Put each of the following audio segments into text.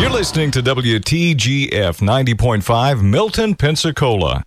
You're listening to WTGF 90.5 Milton, Pensacola.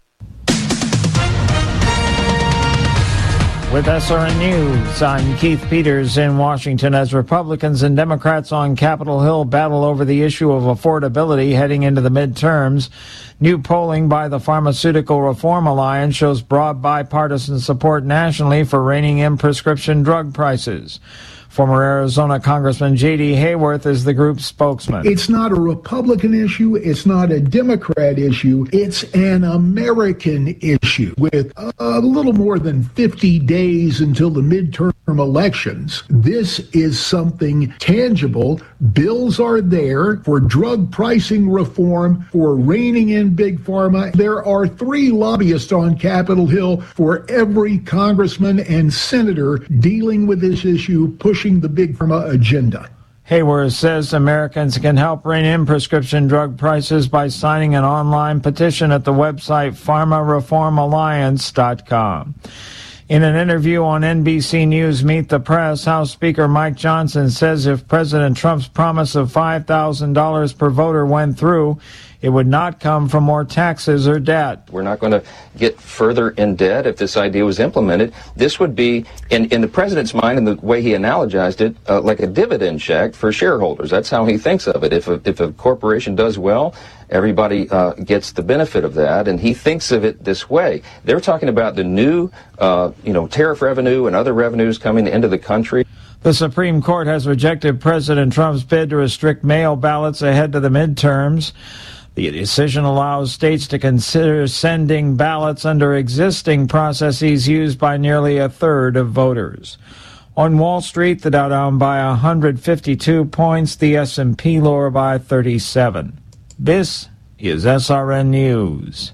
With SRN News, I'm Keith Peters in Washington. As Republicans and Democrats on Capitol Hill battle over the issue of affordability heading into the midterms, new polling by the Pharmaceutical Reform Alliance shows broad bipartisan support nationally for reining in prescription drug prices. Former Arizona Congressman J.D. Hayworth is the group's spokesman. It's not a Republican issue. It's not a Democrat issue. It's an American issue. With a little more than 50 days until the midterm elections, this is something tangible. Bills are there for drug pricing reform, for reining in Big Pharma. There are 3 lobbyists on Capitol Hill for every congressman and senator dealing with this issue, pushing the Big Pharma agenda. Hayworth says Americans can help rein in prescription drug prices by signing an online petition at the website pharmareformalliance.com. In an interview on NBC News Meet the Press, House Speaker Mike Johnson says if President Trump's promise of $5,000 per voter went through, it would not come from more taxes or debt. We're not going to get further in debt if this idea was implemented. This would be, in the president's mind, and the way he analogized it, like a dividend check for shareholders. That's how he thinks of it. If a corporation does well, everybody gets the benefit of that, and he thinks of it this way. They're talking about the new, tariff revenue and other revenues coming into the country. The Supreme Court has rejected President Trump's bid to restrict mail ballots ahead of the midterms. The decision allows states to consider sending ballots under existing processes used by nearly a third of voters. On Wall Street, the Dow down by 152 points, the S&P lower by 37. This is SRN News.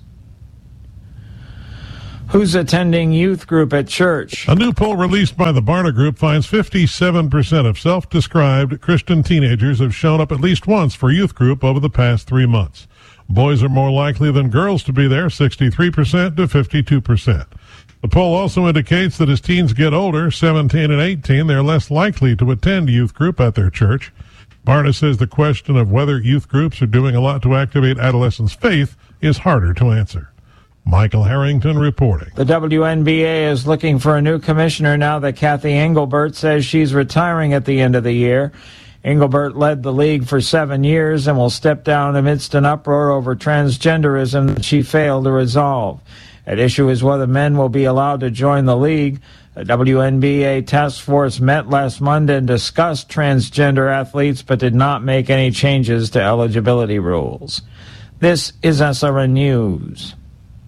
Who's attending youth group at church? A new poll released by the Barna Group finds 57% of self-described Christian teenagers have shown up at least once for youth group over the past 3 months. Boys are more likely than girls to be there, 63% to 52%. The poll also indicates that as teens get older, 17 and 18, they're less likely to attend youth group at their church. Barna says the question of whether youth groups are doing a lot to activate adolescents' faith is harder to answer. Michael Harrington reporting. The WNBA is looking for a new commissioner now that Kathy Engelbert says she's retiring at the end of the year. Engelbert led the league for 7 years and will step down amidst an uproar over transgenderism that she failed to resolve. At issue is whether men will be allowed to join the league. A WNBA task force met last Monday and discussed transgender athletes but did not make any changes to eligibility rules. This is SRN News.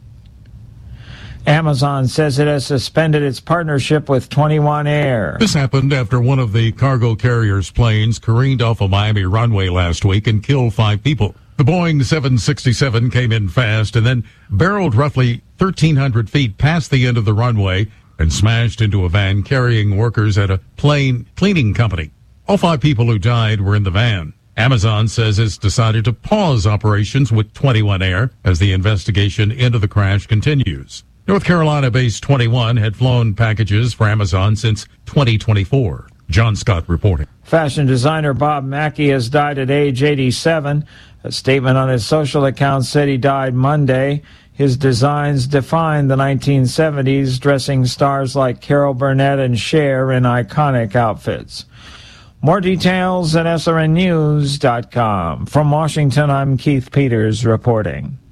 Amazon says it has suspended its partnership with 21 Air. This happened after one of the cargo carrier's planes careened off a Miami runway last week and killed 5 people. The Boeing 767 came in fast and then barreled roughly 1,300 feet past the end of the runway and smashed into a van carrying workers at a plane cleaning company. All 5 people who died were in the van. Amazon says it's decided to pause operations with 21 Air as the investigation into the crash continues. North Carolina-based 21 had flown packages for Amazon since 2024. John Scott reporting. Fashion designer Bob Mackie has died at age 87. A statement on his social account said he died Monday. His designs defined the 1970s, dressing stars like Carol Burnett and Cher in iconic outfits. More details at srnnews.com. From Washington, I'm Keith Peters reporting.